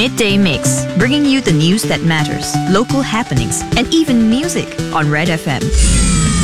Midday Mix, bringing you the news that matters, local happenings, and even music on Red FM.